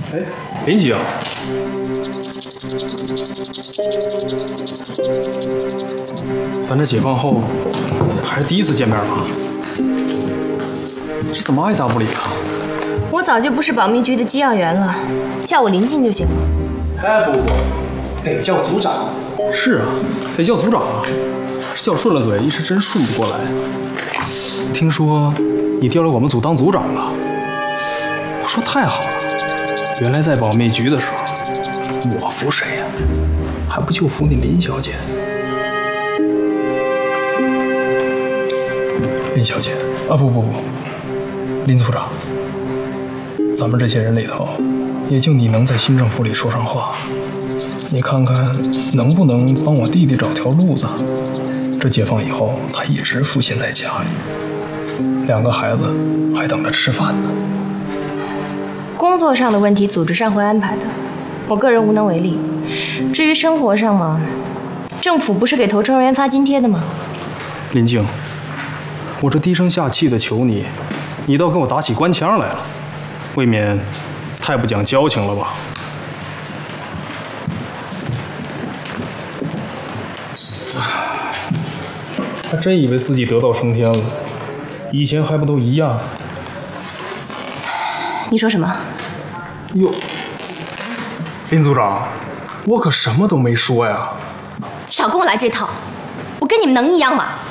哎，林姐，咱这解放后还是第一次见面吧？这怎么爱答不理啊？ 我早就不是保密局的机要员了，叫我林静就行了。 哎，不，得叫组长。 是啊，得叫组长啊。叫顺了嘴，一时真顺不过来。听说你调来我们组当组长了，我说太好了。原来在保密局的时候，我服谁呀？还不就服你林小姐？林小姐啊，不，林组长，咱们这些人里头，也就你能在新政府里说上话。你看看能不能帮我弟弟找条路子？这解放以后，他一直赋闲在家里，2个孩子还等着吃饭呢。 工作上的问题，组织上会安排的，我个人无能为力。至于生活上嘛，政府不是给投诚人员发津贴的吗？ 林静，我这低声下气的求你，你倒给我打起官腔来了，未免太不讲交情了吧？还真以为自己得道升天了，以前还不都一样？ 你说什么？ 哟，林组长，我可什么都没说呀！ 少跟我来这套，我跟你们能一样吗？